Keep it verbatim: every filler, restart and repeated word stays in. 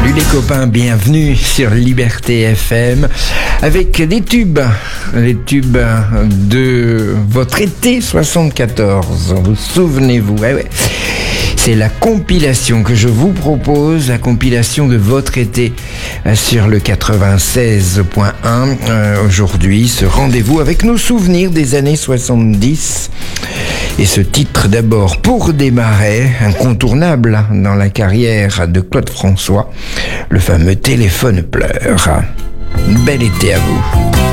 Salut les copains, bienvenue sur Liberté F M avec des tubes, les tubes de votre été soixante-quatorze. Vous souvenez-vous, ouais, ouais. C'est la compilation que je vous propose, la compilation de votre été sur le quatre-vingt-seize point un. Euh, aujourd'hui, ce rendez-vous avec nos souvenirs des années soixante-dix. Et ce titre d'abord pour démarrer, incontournable dans la carrière de Claude François, le fameux Téléphone pleure. Bel été à vous.